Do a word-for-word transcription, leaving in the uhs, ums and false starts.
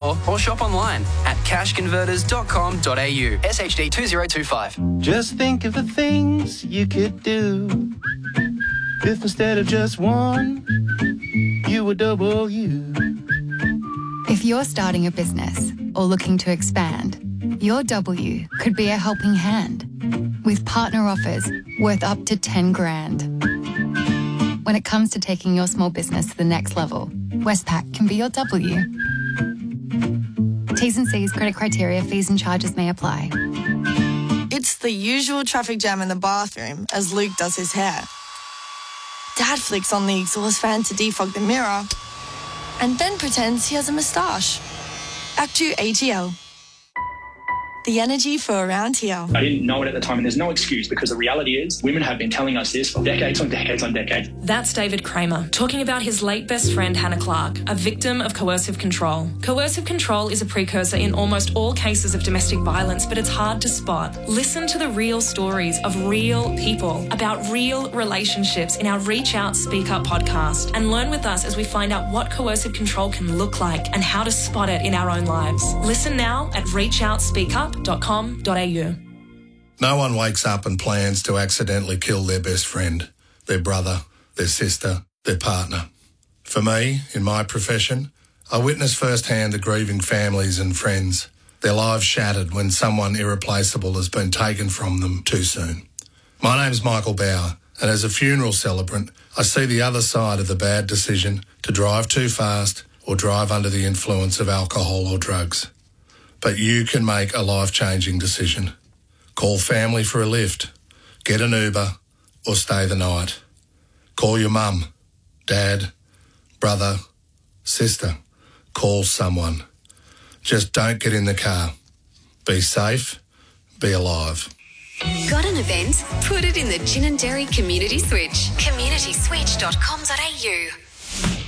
store or shop online at cash converters dot com dot a u. S H D two zero two five. Just think of the things you could do if instead of just one, you were double you. If you're starting a business or looking to expand, your W could be a helping hand with partner offers worth up to ten grand. When it comes to taking your small business to the next level, Westpac can be your W. T's and C's, credit criteria, fees and charges may apply. It's the usual traffic jam in the bathroom as Luke does his hair. Dad flicks on the exhaust fan to defog the mirror and then pretends he has a moustache. Back to A G L. The energy for around here. I didn't know it at the time, and there's no excuse because the reality is women have been telling us this for decades on decades on decades. That's David Kramer talking about his late best friend Hannah Clark, a victim of coercive control. Coercive control is a precursor in almost all cases of domestic violence, but it's hard to spot. Listen to the real stories of real people about real relationships in our Reach Out, Speak Up podcast, and learn with us as we find out what coercive control can look like and how to spot it in our own lives. Listen now at reach out speak up dot com dot a u. No one wakes up and plans to accidentally kill their best friend, their brother, their sister, their partner. For me, in my profession, I witness firsthand the grieving families and friends, their lives shattered when someone irreplaceable has been taken from them too soon. My name's Michael Bauer, and as a funeral celebrant, I see the other side of the bad decision to drive too fast or drive under the influence of alcohol or drugs. But you can make a life-changing decision. Call family for a lift, get an Uber, or stay the night. Call your mum, dad, brother, sister. Call someone. Just don't get in the car. Be safe, be alive. Got an event? Put it in the Gin and Dairy Community Switch. community switch dot com dot a u.